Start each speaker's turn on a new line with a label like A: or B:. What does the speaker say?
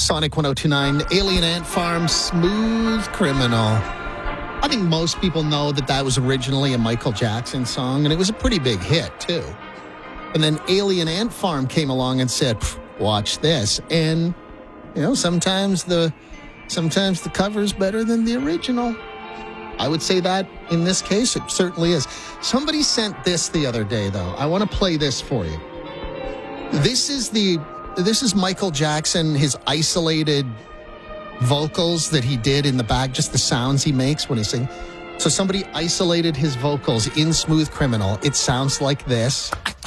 A: Sonic 102.9, Alien Ant Farm, Smooth Criminal. I think most people know that was originally a Michael Jackson song, and it was a pretty big hit, too. And then Alien Ant Farm came along and said, watch this. And, sometimes the cover's better than the original. I would say that in this case, it certainly is. Somebody sent this the other day, though. I want to play this for you. This is Michael Jackson, his isolated vocals that he did in the back, just the sounds he makes when he sings. So somebody isolated his vocals in Smooth Criminal. It sounds like this.